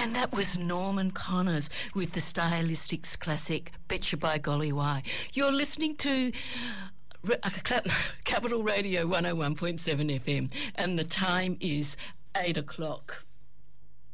And that was Norman Connors with the Stylistics classic, Betcha by Golly Why. You're listening to Capital Radio 101.7 FM, and the time is 8 o'clock.